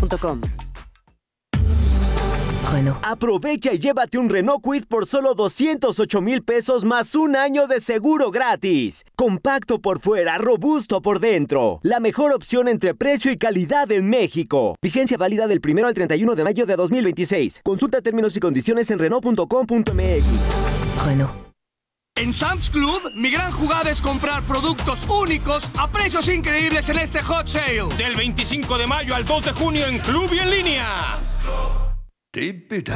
Renault.com. Renault. Aprovecha y llévate un Renault Kwid por solo 208,000 pesos más un año de seguro gratis. Compacto por fuera, robusto por dentro. La mejor opción entre precio y calidad en México. Vigencia válida del 1 al 31 de mayo de 2026. Consulta términos y condiciones en Renault.com.mx. Renault. En Sam's Club, mi gran jugada es comprar productos únicos a precios increíbles en este Hot Sale. Del 25 de mayo al 2 de junio en Club y en línea. Tip it up.